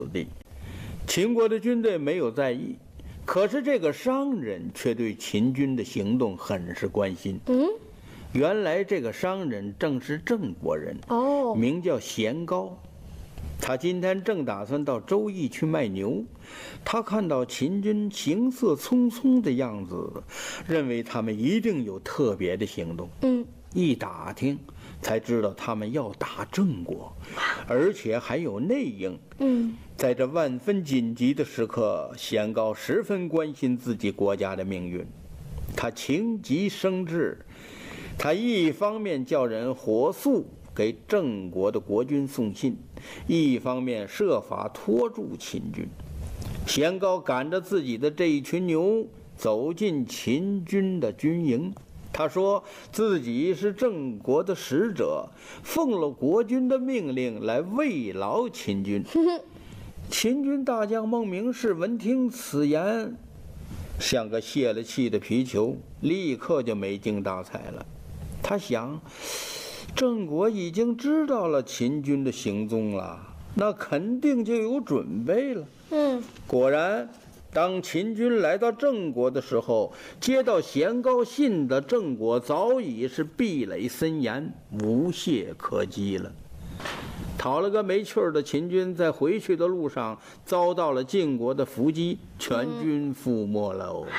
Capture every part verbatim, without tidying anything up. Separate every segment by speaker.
Speaker 1: 地。秦国的军队没有在意，可是这个商人却对秦军的行动很是关心。
Speaker 2: 嗯，
Speaker 1: 原来这个商人正是郑国人，
Speaker 2: 哦，
Speaker 1: 名叫贤高。他今天正打算到周邑去卖牛，他看到秦军行色匆匆的样子，认为他们一定有特别的行动。
Speaker 2: 嗯，
Speaker 1: 一打听才知道他们要打郑国，而且还有内应。
Speaker 2: 嗯，
Speaker 1: 在这万分紧急的时刻，贤高十分关心自己国家的命运，他情急生智，他一方面叫人火速给郑国的国君送信，一方面设法拖住秦军。贤高赶着自己的这一群牛走进秦军的军营，他说自己是郑国的使者，奉了国君的命令来慰劳秦军。秦军大将孟明视闻听此言，像个泄了气的皮球，立刻就没精打采了。他想，郑国已经知道了秦军的行踪了，那肯定就有准备了。
Speaker 2: 嗯，
Speaker 1: 果然，当秦军来到郑国的时候，接到贤高信的郑国早已是壁垒森严，无懈可击了。讨了个没趣儿的秦军，在回去的路上遭到了晋国的伏击，全军覆没了哦。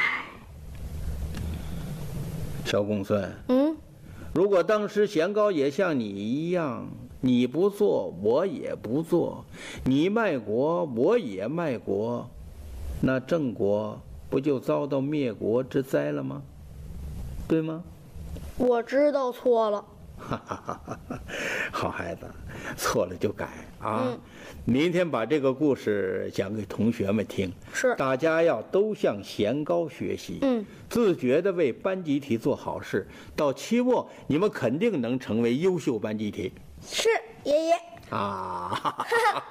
Speaker 1: 小公孙，
Speaker 2: 嗯，
Speaker 1: 如果当时贤高也像你一样，你不做，我也不做，你卖国，我也卖国，那郑国不就遭到灭国之灾了吗？对吗？
Speaker 2: 我知道错了。
Speaker 1: 哈哈哈哈！好孩子，错了就改啊！
Speaker 2: 嗯，
Speaker 1: 明天把这个故事讲给同学们听，
Speaker 2: 是
Speaker 1: 大家要都向贤高学习，
Speaker 2: 嗯，
Speaker 1: 自觉地为班集体做好事，到期末你们肯定能成为优秀班集体。
Speaker 2: 是爷爷
Speaker 1: 啊！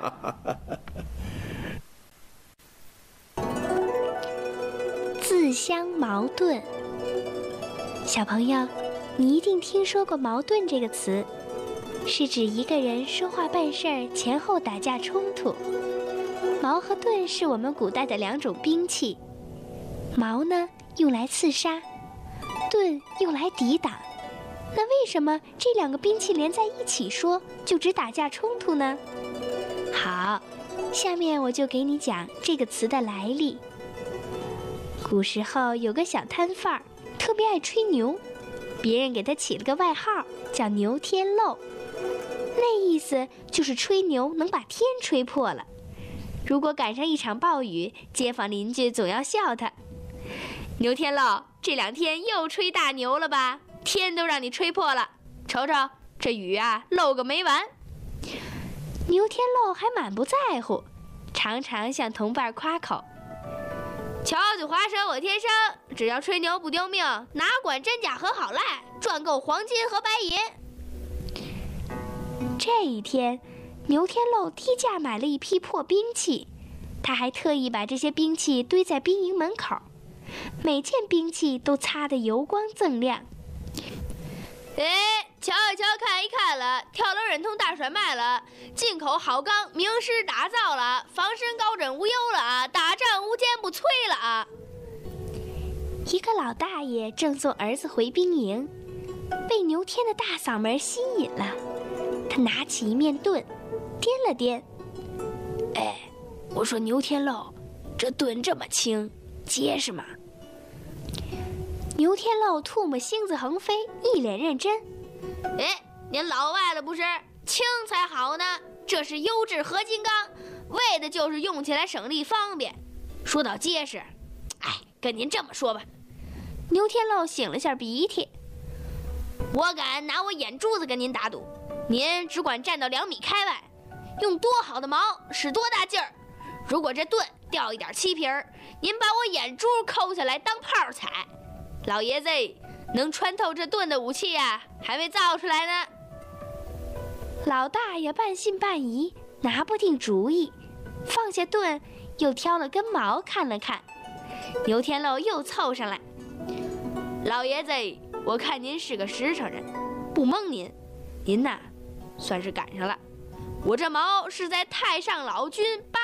Speaker 3: 自相矛盾。小朋友，你一定听说过矛盾这个词，是指一个人说话办事儿前后打架冲突。矛和盾是我们古代的两种兵器，矛呢用来刺杀，盾用来抵挡。那为什么这两个兵器连在一起说就只打架冲突呢？好，下面我就给你讲这个词的来历。古时候有个小摊贩儿，特别爱吹牛，别人给他起了个外号叫牛天漏，那意思就是吹牛能把天吹破了。如果赶上一场暴雨，街坊邻居总要笑他：牛天漏，这两天又吹大牛了吧？天都让你吹破了，瞅瞅这雨啊，漏个没完。牛天漏还满不在乎，常常向同伴夸口：巧嘴滑舌我天生，只要吹牛不丢命，哪管真假和好赖，赚够黄金和白银。这一天，牛天漏低价买了一批破兵器，他还特意把这些兵器堆在兵营门口，每件兵器都擦得油光锃亮。哎，瞧一瞧，看一看了，跳楼忍痛大甩卖了，进口好钢名师打造了，防身高枕无忧了啊，打仗无坚不摧了啊！一个老大爷正送儿子回兵营，被牛天的大嗓门吸引了，他拿起一面盾，掂了掂。哎，我说牛天漏，这盾这么轻，结实吗？牛天漏唾沫星子横飞，一脸认真。哎，您老外了不是？轻才好呢，这是优质合金钢，为的就是用起来省力方便。说到结实，哎，跟您这么说吧。牛天漏擤了下鼻涕。我敢拿我眼珠子跟您打赌，您只管站到两米开外，用多好的矛，使多大劲儿，如果这盾掉一点漆皮儿，您把我眼珠抠下来当炮踩。老爷子能穿透这盾的武器呀、啊，还没造出来呢。老大爷半信半疑，拿不定主意，放下盾，又挑了根毛看了看。牛天漏又凑上来：老爷子，我看您是个实诚人，不蒙您，您呐，算是赶上了。我这矛是在太上老君八